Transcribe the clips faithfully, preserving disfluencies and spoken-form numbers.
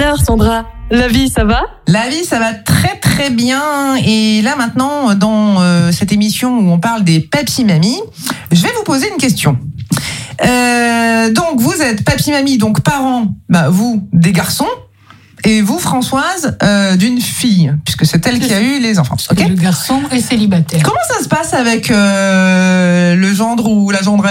Alors Sandra, la vie ça va ? La vie ça va très très bien. Et là maintenant, dans euh, cette émission où on parle des papy-mamies, je vais vous poser une question. Euh, donc vous êtes papy-mamie, donc parents, bah, vous des garçons, et vous Françoise euh, d'une fille, puisque c'est elle qui a eu les enfants. Okay. Le garçon est célibataire. Comment ça se passe avec euh, le gendre ou la gendresse ?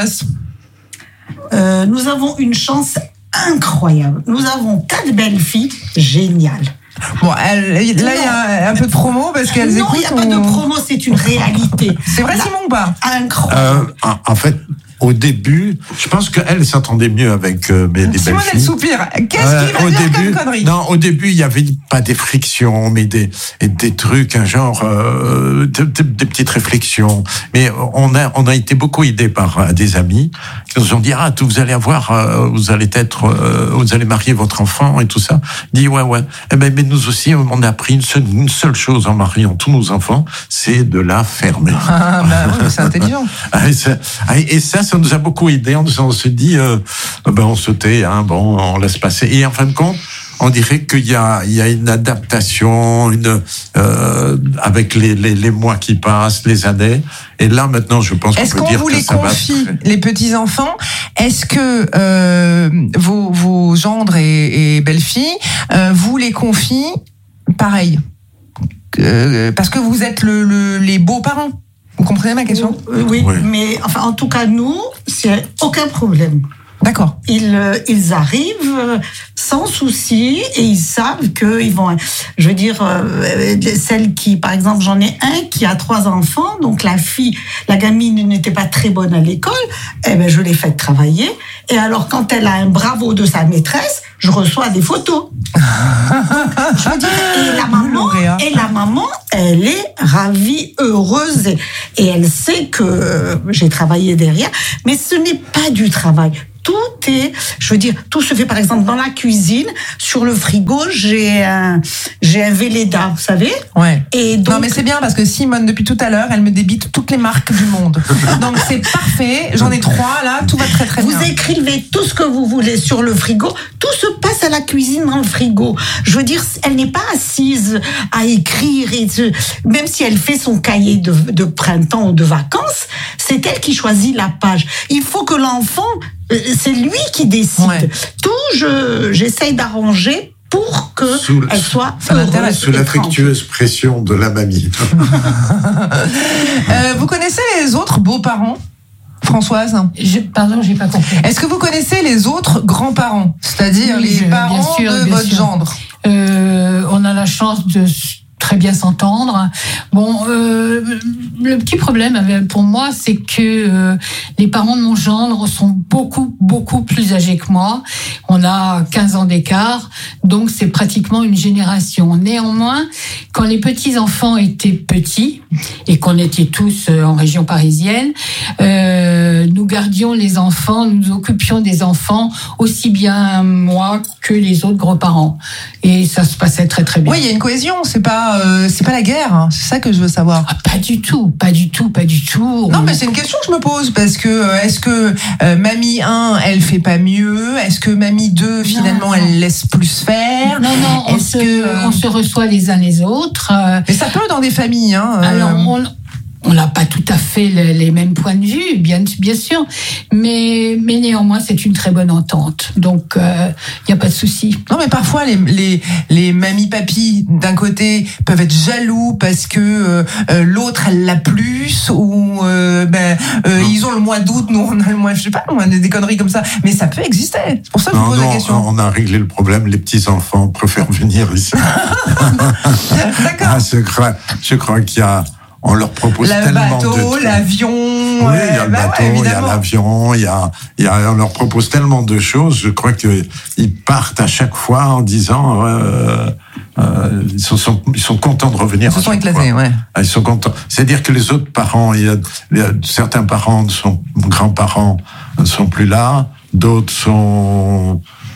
euh, Nous avons une chance incroyable. Nous avons quatre belles filles géniales. Bon, elle, là, il y a un peu de promo parce qu'elles non, écoutent. Non, il n'y a pas de promo, c'est une réalité. C'est vrai, là, Simon, ou pas ? Incroyable. Euh, en, en fait, au début, je pense qu'elle s'entendait mieux avec euh, mes des Simon, belles elle filles. soupire. Qu'est-ce euh, qu'il va au dire début, comme connerie ? Non, au début, il y avait pas des frictions, mais des et des trucs, un genre euh, de, de, des petites réflexions. Mais on a on a été beaucoup aidés par euh, des amis qui nous ont dit ah, vous allez avoir, euh, vous allez être, euh, vous allez marier votre enfant et tout ça. Dit ouais ouais. Eh ben, mais nous aussi, on a appris une seule, une seule chose en mariant tous nos enfants, c'est de la fermer. Ah bah oui, c'est intelligent. et, ça, et ça, ça nous a beaucoup aidés. On, on se dit, euh, ben on se tait, hein, bon, on laisse passer. Et en fin de compte, on dirait qu'il y a, il y a une adaptation, une euh, avec les, les, les mois qui passent, les années. Et là, maintenant, je pense qu'on est-ce peut qu'on dire vous que les ça va confie, très... les petits enfants ? Est-ce que euh, vos, vos gendres et, et belles-filles euh, vous les confient pareil ? euh, Parce que vous êtes le, le, les beaux-parents. Vous comprenez ma question ? Oui, oui, mais enfin, en tout cas, nous, c'est aucun problème. D'accord. Ils, ils arrivent sans souci et ils savent qu'ils vont... Je veux dire, euh, celle qui, par exemple, j'en ai un qui a trois enfants, donc la fille, la gamine n'était pas très bonne à l'école, eh ben je l'ai fait travailler. Et alors, quand elle a un bravo de sa maîtresse, je reçois des photos. Je veux dire, et la maman, et la maman, elle est ravie, heureuse, et, et elle sait que j'ai travaillé derrière, mais ce n'est pas du travail. Tout est, je veux dire, tout se fait par exemple dans la cuisine, sur le frigo, j'ai un, j'ai un Velleda, vous savez ? Ouais. Et donc... Non mais c'est bien parce que Simone, depuis tout à l'heure, elle me débite toutes les marques du monde. Donc c'est parfait, j'en ai trois là, tout va très très vous bien. Vous écrivez tout ce que vous voulez sur le frigo, tout se passe à la cuisine dans le frigo. Je veux dire, elle n'est pas assise à écrire, et se... même si elle fait son cahier de, de printemps ou de vacances, c'est elle qui choisit la page. Il faut que l'enfant... C'est lui qui décide. Ouais. Tout, je, j'essaye d'arranger pour que sous, elle soit heureuse. Sous l'affectueuse pression de la mamie. euh, vous connaissez les autres beaux-parents, Françoise ? je, Pardon, j'ai pas compris. Est-ce que vous connaissez les autres grands-parents, c'est-à-dire oui, les je, parents sûr, de votre sûr. gendre ? euh, On a la chance de très bien s'entendre. Bon, euh, le petit problème pour moi, c'est que euh, les parents de mon gendre sont beaucoup, beaucoup plus âgés que moi. On a quinze ans d'écart, donc c'est pratiquement une génération. Néanmoins, quand les petits-enfants étaient petits, et qu'on était tous en région parisienne, euh, nous gardions les enfants, nous nous occupions des enfants, aussi bien moi que les autres grands-parents. Et ça se passait très très bien. Oui, il y a une cohésion, c'est pas, euh, c'est pas la guerre, hein. C'est ça que je veux savoir. Ah, pas du tout, pas du tout, pas du tout. Non, On... mais c'est une question que je me pose, parce que euh, est-ce que euh, mamie un, elle fait pas mieux ? Est-ce que mamie deux, finalement, non, non. elle laisse plus faire ? Non, non, on, est-ce se, que... on se reçoit les uns les autres. Euh... Mais ça peut dans des familles, hein. Euh... Alors, on... On n'a pas tout à fait les, les mêmes points de vue, bien, bien sûr, mais, mais néanmoins, c'est une très bonne entente. Donc, il euh, n'y a pas de souci. Non, mais parfois, les, les, les mamies-papis, d'un côté, peuvent être jaloux parce que euh, l'autre, elle l'a plus, ou euh, ben, euh, ils ont le mois d'août, nous, on a le mois, je sais pas, on a des conneries comme ça. Mais ça peut exister. C'est pour ça que je vous pose non, la question. On a réglé le problème, les petits-enfants préfèrent venir ici. D'accord. Ah, je crois, je crois qu'il y a... On leur propose le tellement bateau, de trucs. l'avion. Oui, il y a le bah bateau, ouais, il y a l'avion, il y a, il y a, on leur propose tellement de choses. Je crois qu'ils partent à chaque fois en disant, euh, euh, ils sont, ils sont contents de revenir. Ils se sont éclatés, ouais. Ils sont contents. C'est-à-dire que les autres parents, il y a, il y a certains parents, sont, grands-parents ne sont plus là, d'autres sont,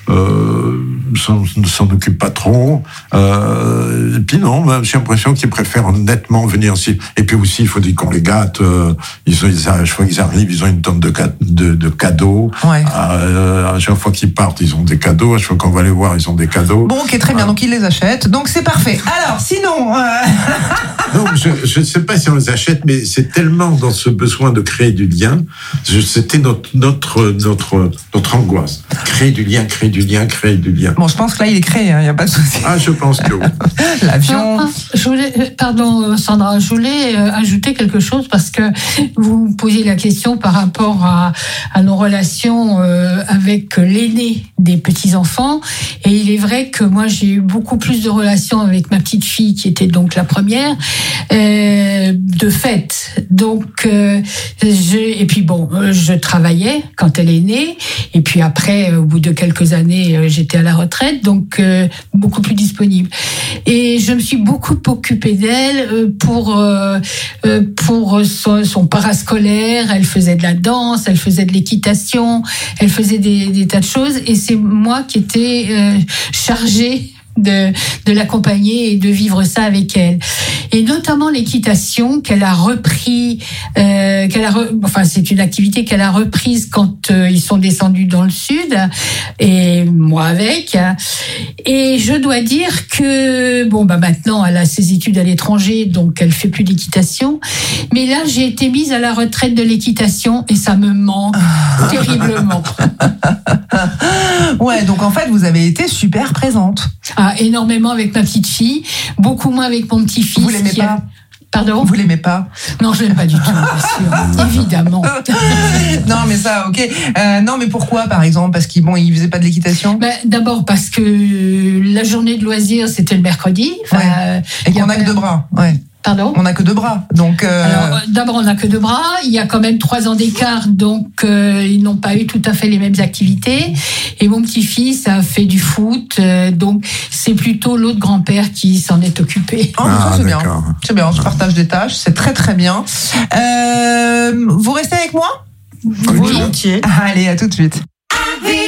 euh, s'en, ne s'en occupent pas trop. Euh, et puis non, ben, j'ai l'impression qu'ils préfèrent nettement venir ici. Et puis aussi, il faut dire qu'on les gâte. Euh, ils ont, ils, chaque fois qu'ils arrivent, ils ont une tonne de, de, de cadeaux. Ouais. Euh, à chaque fois qu'ils partent, ils ont des cadeaux. À chaque fois qu'on va les voir, ils ont des cadeaux. Bon, ok, très bien. Donc ils les achètent. Donc c'est parfait. Alors, sinon. Euh... non, je ne sais pas si on les achète, mais c'est tellement dans ce besoin de créer du lien. C'était notre notre notre notre angoisse. Créer du lien, créer du lien, créer du lien. Bon, je pense que là, il est créé, il hein, n'y a pas de souci. Ah, je pense que oui. L'avion. Ah, je voulais, pardon, Sandra, je voulais euh, ajouter quelque chose parce que vous posiez la question par rapport à, à nos relations euh, avec l'aîné des petits-enfants. Et il est vrai que moi, j'ai eu beaucoup plus de relations avec ma petite fille, qui était donc la première, euh, de fait. Donc, euh, je, et puis bon, je travaillais quand elle est née. Et puis après, au bout de quelques années, j'étais à la retraite, donc euh, beaucoup plus disponible. Et je me suis beaucoup occupée d'elle pour euh, pour son, son parascolaire. Elle faisait de la danse, elle faisait de l'équitation, elle faisait des, des tas de choses. Et c'est moi qui étais euh, chargée de, de l'accompagner et de vivre ça avec elle. Et notamment l'équitation qu'elle a repris, euh, qu'elle a, re, enfin c'est une activité qu'elle a reprise quand euh, ils sont descendus dans le sud et moi avec. Et je dois dire que bon bah maintenant elle a ses études à l'étranger donc elle fait plus d'équitation. Mais là j'ai été mise à la retraite de l'équitation et ça me manque terriblement. Ouais, donc en fait vous avez été super présente. Ah, énormément avec ma petite fille, beaucoup moins avec mon petit-fils. Vous l'aimez pas a... Pardon ? Vous l'aimez pas ? Non, je l'aime pas du tout, bien sûr, évidemment. Non, mais ça, ok. Euh, non, mais pourquoi, par exemple ? Parce qu'il bon, il faisait pas de l'équitation ? Ben, d'abord parce que la journée de loisirs c'était le mercredi. Ouais. Euh, Et qu'on a que deux bras. Ouais. Pardon ? On n'a que deux bras, donc. Euh... Alors, d'abord, on n'a que deux bras. Il y a quand même trois ans d'écart, donc euh, ils n'ont pas eu tout à fait les mêmes activités. Et mon petit-fils a fait du foot, euh, donc c'est plutôt l'autre grand-père qui s'en est occupé. Oh, ah, c'est bien. C'est bien. On se partage des tâches, c'est très très bien. Euh, vous restez avec moi ? Volontiers. Allez, à tout de suite.